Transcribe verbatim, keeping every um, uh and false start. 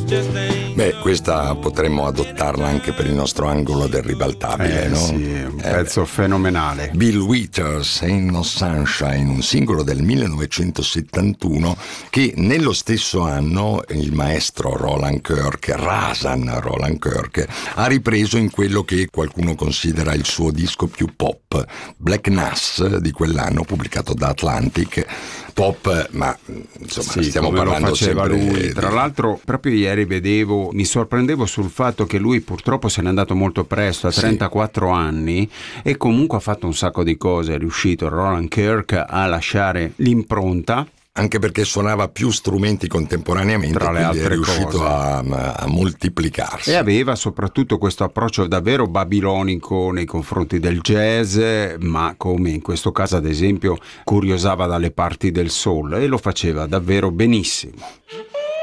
Beh, questa potremmo adottarla anche per il nostro angolo del ribaltabile, eh, no? Sì, è un eh, pezzo fenomenale. Bill Withers, Ain't No Sunshine, un singolo del millenovecentosettantuno che nello stesso anno il maestro Roland Kirk, Rasan Roland Kirk, ha ripreso in quello che qualcuno considera il suo disco più pop, Black Nass di quell'anno, pubblicato da Atlantic. Pop, ma insomma sì, stiamo come parlando lo faceva sempre lui. Tra di... l'altro proprio ieri vedevo, mi sorprendevo sul fatto che lui purtroppo se n'è andato molto presto, a trentaquattro sì. anni, e comunque ha fatto un sacco di cose, è riuscito Roland Kirk a lasciare l'impronta, anche perché suonava più strumenti contemporaneamente, tra le quindi è altre riuscito cose. a, a moltiplicarsi. E aveva soprattutto questo approccio davvero babilonico nei confronti del jazz, ma come in questo caso ad esempio curiosava dalle parti del soul, e lo faceva davvero benissimo.